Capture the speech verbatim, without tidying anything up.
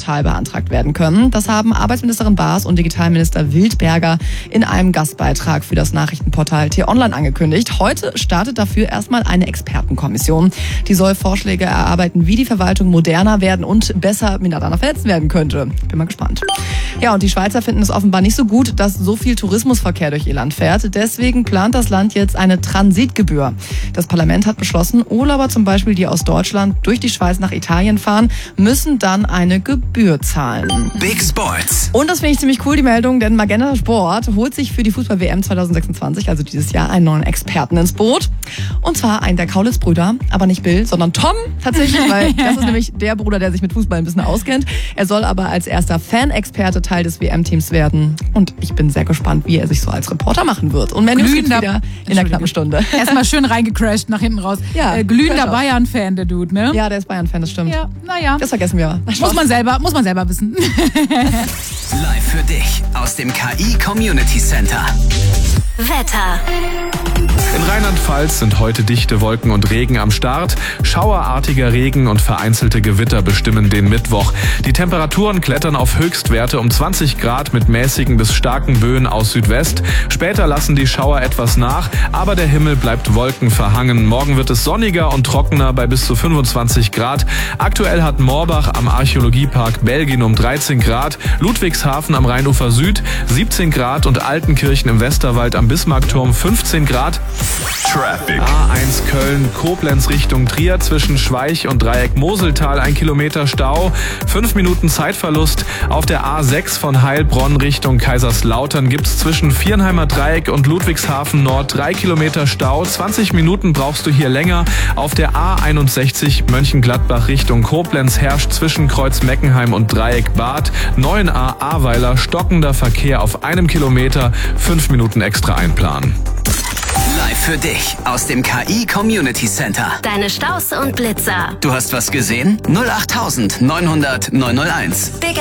Jobportal beantragt werden können. Das haben Arbeitsministerin Baas und Digitalminister Wildberger in einem Gastbeitrag für das Nachrichtenportal T-Online angekündigt. Heute startet dafür erstmal eine Expertenkommission. Die soll Vorschläge erarbeiten, wie die Verwaltung moderner werden und besser miteinander vernetzen werden könnte. Bin mal gespannt. Ja, und die Schweizer finden es offenbar nicht so gut, dass so viel Tourismusverkehr durch ihr Land fährt. Deswegen plant das Land jetzt eine Transitgebühr. Das Parlament hat beschlossen, Urlauber zum Beispiel, die aus Deutschland durch die Schweiz nach Italien fahren, müssen dann eine Gebühr zahlen. Big Sports. Und das finde ich ziemlich cool, die Meldung, denn Magenta Sport holt sich für die Fußball-W M zwanzig sechsundzwanzig, also dieses Jahr, einen neuen Experten ins Boot. Und zwar einen der Kaulitz-Brüder, aber nicht Bill, sondern Tom tatsächlich, weil das ist nämlich der Bruder, der sich mit Fußball ein bisschen auskennt. Er soll aber als erster Fan-Experte Teil des W M-Teams werden. Und ich bin sehr gespannt, wie er sich so als Reporter machen wird. Und mehr News gibt's wieder in der knappen Stunde. Erstmal schön reingecrashed nach hinten raus. Ja, äh, glühender Bayern-Fan, der Dude, ne? Ja, der ist Bayern-Fan, das stimmt. Ja, naja. Das vergessen wir. Muss man selber, muss man selber wissen. Live für dich aus dem K I Community Center. Wetter. In Rheinland-Pfalz sind heute dichte Wolken und Regen am Start. Schauerartiger Regen und vereinzelte Gewitter bestimmen den Mittwoch. Die Temperaturen klettern auf Höchstwerte um zwanzig Grad mit mäßigen bis starken Böen aus Südwest. Später lassen die Schauer etwas nach, aber der Himmel bleibt wolkenverhangen. Morgen wird es sonniger und trockener bei bis zu fünfundzwanzig Grad. Aktuell hat Morbach am Archäologiepark Belgien um dreizehn Grad, Ludwigshafen am Rheinufer Süd siebzehn Grad und Altenkirchen im Westerwald am Bismarckturm fünfzehn Grad. Traffic. A eins Köln, Koblenz Richtung Trier zwischen Schweich und Dreieck Moseltal ein Kilometer Stau, fünf Minuten Zeitverlust. Auf der A sechs von Heilbronn Richtung Kaiserslautern gibt's zwischen Viernheimer Dreieck und Ludwigshafen Nord drei Kilometer Stau, zwanzig Minuten brauchst du hier länger. Auf der A einundsechzig Mönchengladbach Richtung Koblenz herrscht zwischen Kreuz Meckenheim und Dreieck Bad neun A Ahrweiler stockender Verkehr auf einem Kilometer, fünf Minuten extra einplanen. Live für dich aus dem K I Community Center. Deine Staus und Blitzer. Du hast was gesehen? null acht neunhundert neunhunderteins. Big